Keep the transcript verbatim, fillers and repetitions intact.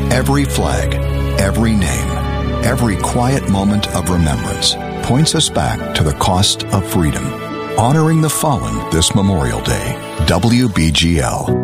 Every flag, every name, every quiet moment of remembrance points us back to the cost of freedom. Honoring the fallen this Memorial Day. W B G L.